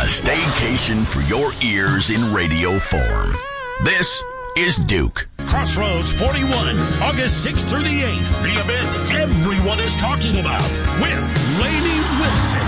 staycation for your ears in radio form. This is Duke. Crossroads 41, August 6th through the 8th. The event everyone is talking about with Lainey Wilson.